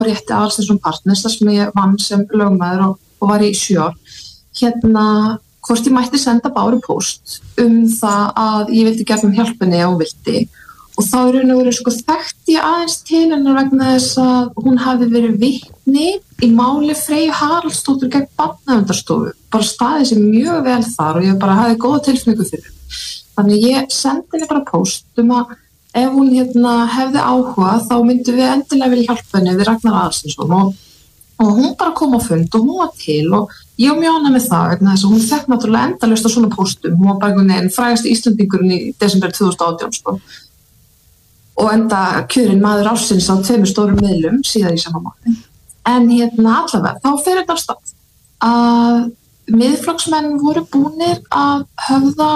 rétti Aðalsteinsson Partners þar sem ég vann sem lögmaður og var í 7 ár. Hvort ég mætti senda Báru póst það að ég vildi gjarnan hjálpa henni og vildi. Og þá í raun og veru þekkti ég aðeins til hennar vegna þess að hún hafði verið vitni í máli Freyju Haraldsdóttur gegn Barnaverndarstofu. Bara staðið sér mjög vel þar og ég bara hafði góða tilfinningu fyrir. Þannig ég sendi henni bara póst að ef hún hefði áhuga þá myndum við endilega vilja hjálpa henni við Ragnar Aðalsteinsson og hún bara kom á fund og hún var til og ég var mjög ánægð með það vegna þess að hún fekk náttúrulega endalaust á svona póstum. Hún var bara einhvern veginn frægasti Íslendingurinn í desember 2018 og enda kjörinn maður ársins á 2 stórum miðlum síðar í sama máli. En allavega, þá fer þetta af stað að Miðflokksmenn voru búnir að höfða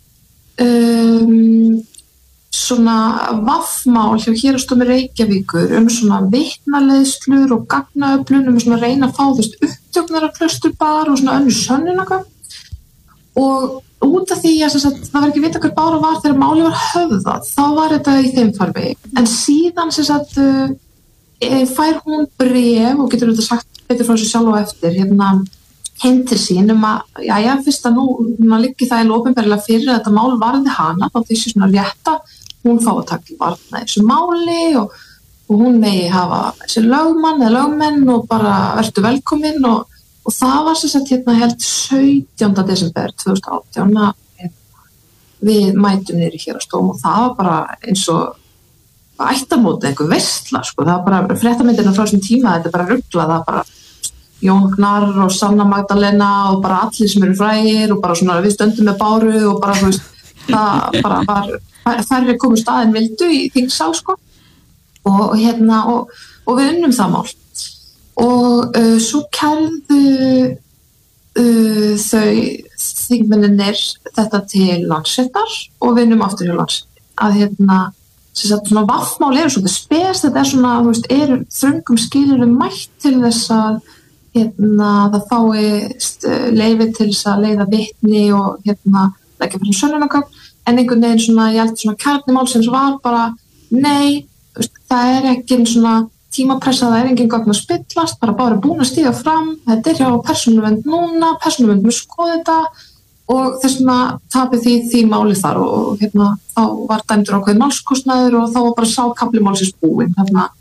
svona vaffmál hjá Héraðsdómi Reykjavíkur svona vitnaleiðslur og gagnaöflun svona að reyna að fá upptöknar af Klausturbar og svona önnur sönnunargögn. Og út af því að það var ekki vita hver Bára var þegar máli var höfðað, þá var þetta í þeim farvegi. En síðan fær hún bréf og getur þetta sagt betur frá þessu sjálf og eftir heim til sín að fyrst að nú liggi það opinberlega fyrir að þetta mál varði hana, þá þessi svona rétta hún fá að taka varna þessu máli og hún megi hafa þessi lögmann eða lögmenn og bara vertu velkomin og það var held 17. desember 2018 að við mætum niður í Héraðsdóm og það var bara eins og ættamóti, einhver veisla það var bara fréttamyndirna frá þessum tíma, þetta bara ruglað, það bara Jón Gnarr og Sanna Magdalena og bara allir sem eru frægir og bara svona við stöndum með Báru og bara það bara var færri komust aðeins vildu í þingsal og við unnum það mál og svo kærðu þau þingmennirnir þetta til Landsréttar og við unnum aftur hjá Landsrétti að svona vaffmál eru svolítið spes, þetta svona eru þröngum skilyrðum mætt til þess að það fáist leyfi til þess að leiða vitni og leggja fyrir sönnunargögn en einhvern veginn svona, ég held svona kjarni málsins var bara, nei það ekki svona tímapressa, það engin gögn að spillast, bara búin að stíga fram, þetta hjá persónuvernd núna, persónuvernd mun skoða þetta og þess vegna tapir því máli þar og þá var dæmdur ákveðin málskostnaður og þá var bara sá kafli málsins búinn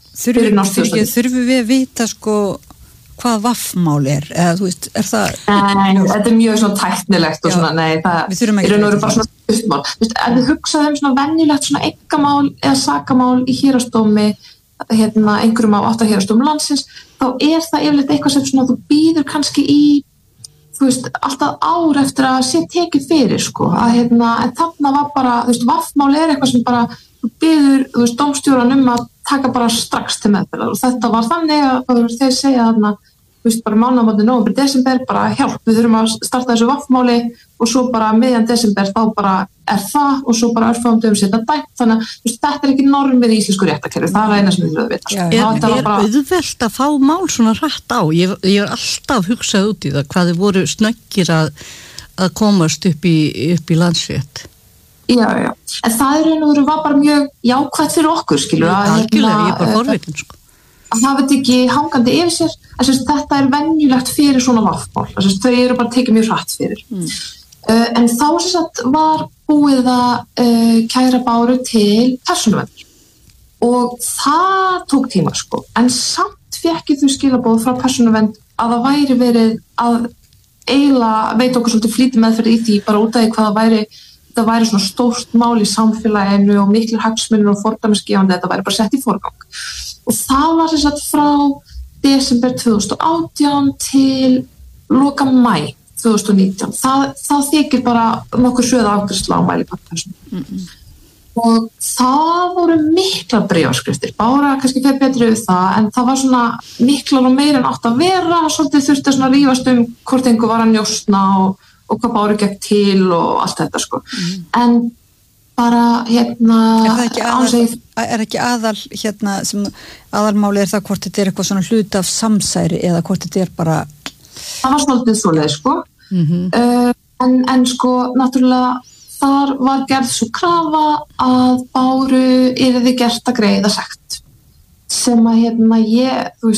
Þurfum við að vita hvað vaffmál eða þú veist, það Nei, þetta mjög svona tæknilegt og svona, nei, það eru bara svona uppmál. Ef við hugsaðum svona venjulegt svona einkamál eða sakamál í Héraðsdómi einhverjum af 8 héraðsdómum landsins, þá það yfirleitt eitthvað sem svona þú býður kannski í þú veist, alltaf ár eftir að sé tekið fyrir, að en þarna var bara, þú veist, vaffmál eitthvað sem bara, þú býður, þú veist, dómstjóran að taka bara strax til meðferðar og þetta var þannig að þeir segja þarna, þú veist, bara mánaðamótin nóvember, desember, bara hjálp, við þurfum að starta þessu vaffmáli og svo bara miðjan desember þá bara það og svo bara örfáum dögum setna dæmt, þannig að þetta ekki normið í íslensku réttarkerfi, það eina sem við þurfum að vita. Auðvelt að fá mál svona hratt á? Ég er alltaf hugsað út í það, hvað þið voru snöggir að komast upp í Landsrétt. Já, en það var bara mjög jákvætt fyrir okkur, skilur. Algjörlega, ég er bara forvitin, að það veit ekki hangandi yfir sér, þetta venjulegt fyrir svona vaffmál, þau eru bara tekið mjög hratt fyrir. En þá var búið að kæra Báru til persónuverndar og það tók tíma en samt fékk ég þau skilaboð frá persónuvernd að það væri verið að eiginlega veit okkur svolítið flýti meðferð í því bara út af því hvað það væri svona stórt mál í samfélaginu og miklir hagsmunir og fordæmisgefandi, þetta væri bara sett í forgang og það var frá desember 2018 til loka maí 2019. Það þykir bara nokkur sögða afgreiðsla á mælikvarða og það voru miklar bréfaskriftir, Bára kannski fer betri við það, en það var svona miklar og meira en átt að vera, svolítið þurfti að rífast hvort einhver var að njósna og hvað Báru gekk til og allt þetta en bara er ekki aðal sem aðalmáli það hvort þetta eitthvað svona hlut af samsæri eða hvort þetta bara það var svolítið svoleið en náttúrulega þar var gerð svo krafa að Báru yrði gert að greiða sekt sem að ég, þú